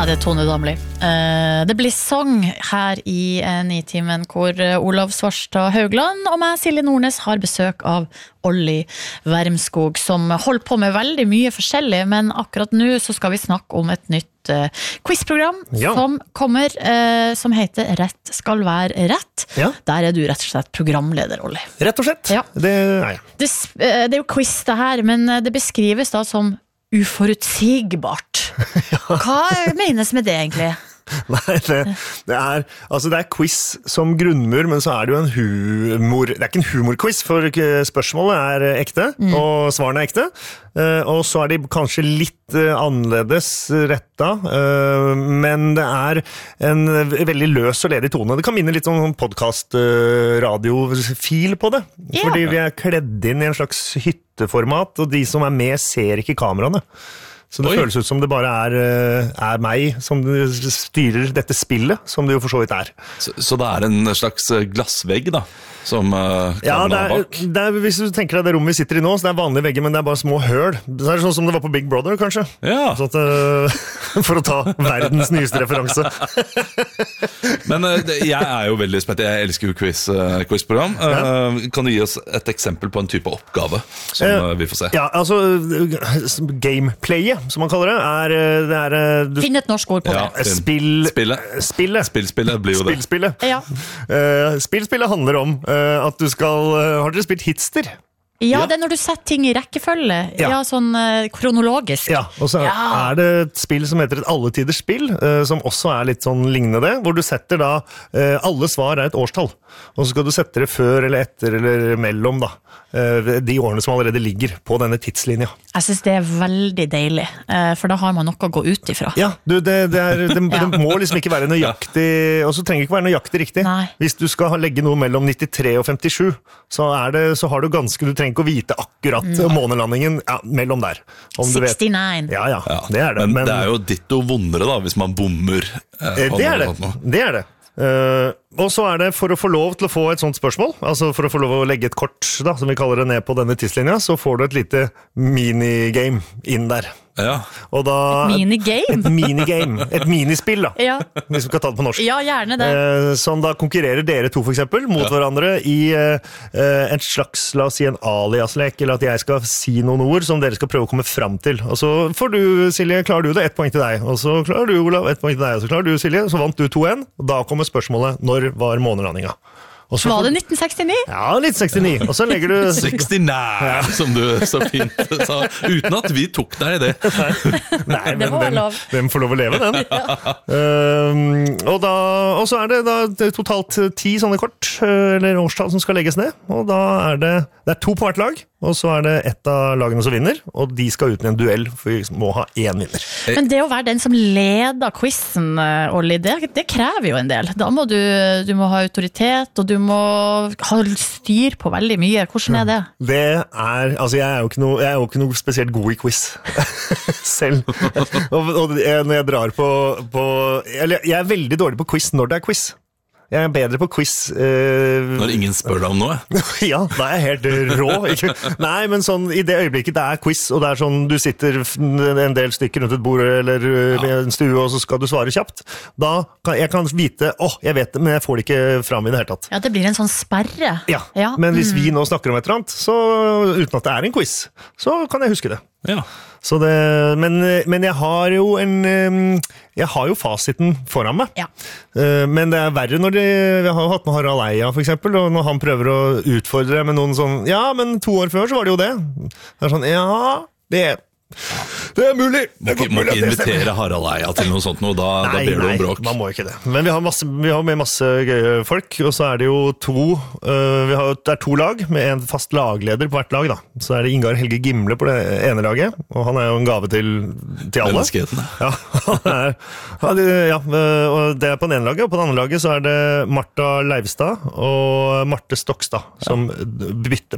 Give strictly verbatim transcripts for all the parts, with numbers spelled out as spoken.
Ja, det er Tone Damli. Uh, det blir sang her i uh, Nitimen, hvor uh, Olav Svarstad Haugland og meg, Silje Nordnes, har besøk av Olli Wermskog, som holder på med veldig mye forskjellig, men akkurat nå så skal vi snakke om et nytt uh, quizprogram ja. som kommer, uh, som heter Rett skal være rett. Ja. Der er du rett og slett programleder, Olli. Rett og slett. Ja. Det, nei. det, uh, det er jo quiz det her, men uh, det beskrives da som uforutsigbart. Ja. Hva menes med det egentlig? Nei, det, det, er, altså det er quiz som grunnmur, men så er det jo en humor. Det er ikke en humorquiz, for spørsmålet er ekte, mm. og svarene er ekte. Og så er de kanskje litt annerledes retta, men det er en veldig løs og ledig tone. Det kan minne litt om podcast-radiofil på det, ja. Fordi vi er kledd inn i en slags hytteformat, og de som er med ser ikke kameraene. Så det Oi. Føles ut som det bare er, er meg som styrer dette spillet, som det jo for så vidt er. Så, så det er en slags glassvegg da, som uh, ja, det er, det er, hvis du tenker deg det rommet vi sitter i nå, så det er vanlige vegger, men det er bare små høl. Det er sånn som det var på Big Brother, kanskje. Ja. Så at, uh, for å ta verdens nyeste referanse. Men uh, jeg er jo veldig spent, jeg elsker jo quiz, uh, quizprogram. Uh, ja. Kan du gi oss et eksempel på en type oppgave som uh, vi får se? Ja, altså gameplayet, som man kaller det, er, det er du, Finn et norsk ord på ja, det. Spill, spillet. Spillet. Spillspillet blir jo det. Spillspillet. Ja. Uh, spillspillet handler om uh, at du skal... Uh, har dere spilt Hitster? Ja, det er når du setter ting i rekkefølge. Ja, ja sånn uh, kronologisk. Ja, og så ja. er det et spill som heter et alletiders spill, uh, som også er litt sånn lignende det, hvor du setter da, uh, alle svar er et årstall, og så skal du sette det før eller etter eller mellom da, uh, de årene som allerede ligger på denne tidslinja. Jeg synes det er veldig deilig, uh, for da har man noe å gå ut ifra. Ja, du, det, det, er, det, ja. det må liksom ikke være nøyaktig, og så trenger det ikke være nøyaktig riktig. Nei. Hvis du skal legge noe mellom nittitre og femtisju, så, er det, så har du ganske, du trenger ikke å vite akkurat mm. månelandingen ja, mellom der. Om sekstini. Ja, ja, ja, det er det. Men, men det er jo ditto vondere da, hvis man bommer. Eh, det er det, det er det. Uh, og så er det for å få lov til å få et sånt spørsmål, altså for å få lov å legge et kort, da, som vi kaller det, ned på denne tidslinja, så får du et lite minigame inn der. Ja. Og da, et minigame? Et minigame, et minispill da, ja. hvis vi skal ta det på norsk. Ja, gjerne det. Uh, som da konkurrerer dere to for eksempel, mot ja. hverandre i uh, en slags, la oss si en alias-lek, eller at jeg skal si noen ord som dere skal prøve å komme frem til. Og så får du, Silje, klarer du det, ett poeng til deg. Og så klarer du, Olav, ett poeng til deg. Og så klarer du, Silje, så vant du to en. Og da kommer spørsmålet, når var månelandinga? Så var det nitten sekstini? Ja, nitten sekstini. Og så legger du... sekstini, ja. Som du så fint sa, uten at vi tok deg i det. Nei, men hvem, hvem får lov å leve den? Ja. Um, og, da, og så er det da totalt ti sånne kort, eller årstall som skal legges ned. Og da er det, det er to på hvert lag, og så er det ett av lagene som vinner, og de skal ut i en duell, for vi må ha én vinner. Men det å være den som leder quizen, Olli, det, det krever jo en del. Da må du, du må ha autoritet, og du må ha styr på veldig mye. Hvordan er det? Det er, altså jeg er jo ikke noe, jeg er jo ikke noe spesielt god i quiz selv. Og, og når jeg drar på, på eller jeg er veldig dårlig på quiz når det er quiz. Jeg er bedre på quiz uh, når ingen spør deg om noe. Ja, da er jeg helt rå. Ikke? Nei, men sånn, i det øyeblikket det er quiz, og det er sånn, du sitter en del stykker rundt et bord eller ja. en stue, og så skal du svare kjapt. Da kan jeg kan vite, åh, oh, jeg vet det, men jeg får det ikke fram i det hele tatt. Ja, det blir en sånn sperre. Ja, ja. Men hvis mm. vi nå snakker om et eller annet, så uten at det er en quiz, så kan jeg huske det. Ja. Så det, men, men jeg har jo en jeg har jo fasiten foran meg. Ja. Men det er verre når de, jeg har jo hatt med Harald Eia for eksempel, og når han prøver å utfordre med noen sånn, ja, men to år før så var det jo det. Det er sånn, ja, det er det er mulig. Må ikke, må ikke invitere Harald Eia til noe sånt nå, da, nei, da blir det jo bråk. Nei, man må ikke det. Men vi har, masse, vi har med masse gøye folk, og så er det jo to, uh, vi har, det er to lag med en fast lagleder på hvert lag da. Så er det Ingar Helge Gimle på det ene laget, og han er jo en gave til, til alle. Menneskeheten. Ja, han er, ja, og det er på den ene laget, og på den andre laget så er det Martha Leivstad og Marte Stokstad som bytter på.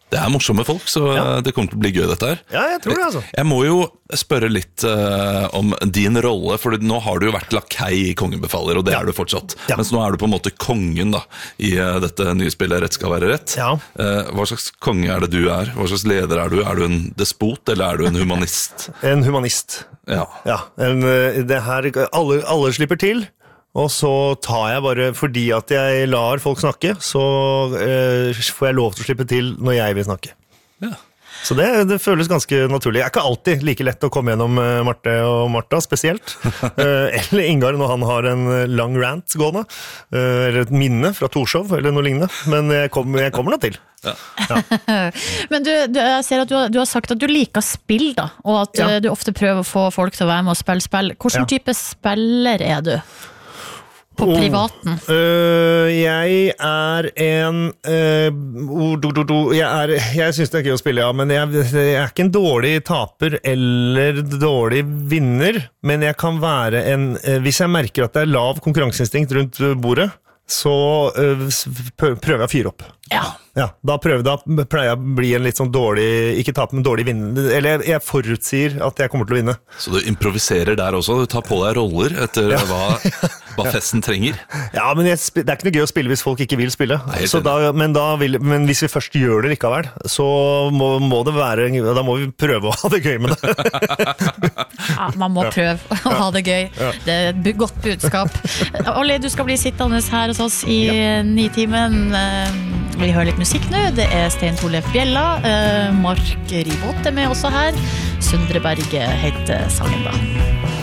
Det er morsomme folk, så ja. Det kommer til å bli gøy dette her. Ja, jeg tror det altså. Jeg må jo spørre litt uh, om din rolle, for nå har du jo vært lakei i Kongen befaler, og det ja. Er du fortsatt. Ja. Mens nå er du på en måte kongen da, i uh, dette nye spillet Rett skal være rett. Ja. Uh, hva slags konge er det du er? Hva slags leder er du? Er du en despot, eller er du en humanist? En humanist. Ja. Ja, en, det her, alle, alle slipper til. Og så tar jeg bare, fordi at jeg lar folk snakke, så eh, får jeg lov til å slippe til når jeg vil snakke. Ja. Så det, det føles ganske naturlig. Det er ikke alltid like lett å komme gjennom uh, Marte og Martha, spesielt. uh, eller Ingar når han har en lang rant gående. Uh, eller et minne fra Torshov, eller noe lignende. Men jeg kommer, jeg kommer nå til. Ja. Ja. Men du, du, jeg ser at du har, du har sagt at du liker spill, da. Og at ja. du ofte prøver å få folk til å være med og spille spill. Hvilken ja. type spiller er du? På privaten? Oh, øh, jeg er en øh, oh, do, do, do, Jeg, er, jeg synes det er gøy å spille, ja, men jeg, jeg er ikke en dårlig taper eller dårlig vinner, men jeg kan være en øh, hvis jeg merker at det er lav konkurranseinstinkt rundt bordet, så øh, prøver jeg å fyre opp. Ja. Ja, da, prøver, da pleier jeg å bli en litt sånn dårlig, ikke tape, men dårlig vinner. Eller jeg, jeg forutsier at jeg kommer til å vinne. Så du improviserer der også? Du tar på deg roller etter ja. hva, hva festen trenger? Ja, men jeg, det er ikke noe gøy å spille hvis folk ikke vil spille. Så da, men, da vil, men hvis vi først gjør det likevel, så må, må det være, da må vi prøve å ha det gøy med det. Ja, man må prøve å ha det gøy. Ja. Det er et godt budskap. Olli, du skal bli sittende her hos oss i ja. Nitimen. Vi hører litt musikk nå. Det er Stein Torleif Bjella. Mark Ribot er med også her. Sundre Berge heter sangen da.